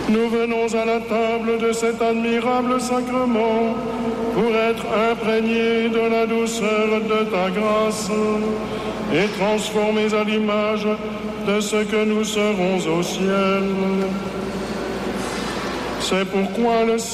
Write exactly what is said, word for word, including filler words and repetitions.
Nous venons à la table de cet admirable sacrement pour être imprégnés de la douceur de ta grâce et transformés à l'image de ce que nous serons au ciel. C'est pourquoi le